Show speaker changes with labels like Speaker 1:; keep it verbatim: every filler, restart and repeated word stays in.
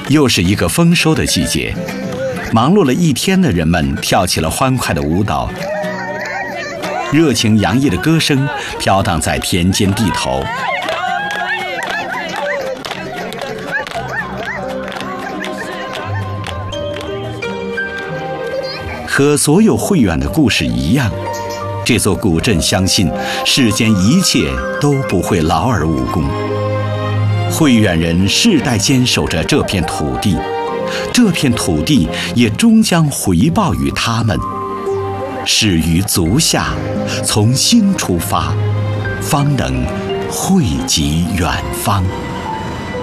Speaker 1: 又是一个丰收的季节，忙碌了一天的人们跳起了欢快的舞蹈，热情洋溢的歌声飘荡在田间地头。和所有慧远的故事一样，这座古镇相信世间一切都不会劳而无功。慧远人世代坚守着这片土地，这片土地也终将回报于他们。始于足下，从心出发，方能惠及远方。